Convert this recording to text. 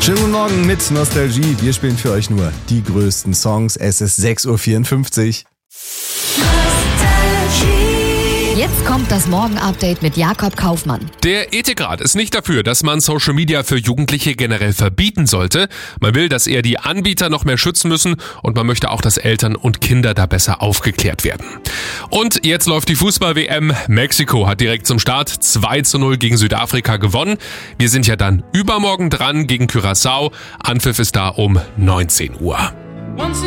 Schönen guten Morgen mit Nostalgie. Wir spielen für euch nur die größten Songs. Es ist 6.54 Uhr. Jetzt kommt das Morgen-Update mit Jakob Kaufmann. Der Ethikrat ist nicht dafür, dass man Social Media für Jugendliche generell verbieten sollte. Man will, dass eher die Anbieter noch mehr schützen müssen und man möchte auch, dass Eltern und Kinder da besser aufgeklärt werden. Und jetzt läuft die Fußball-WM. Mexiko hat direkt zum Start 2:0 gegen Südafrika gewonnen. Wir sind ja dann übermorgen dran gegen Curaçao. Anpfiff ist da um 19 Uhr.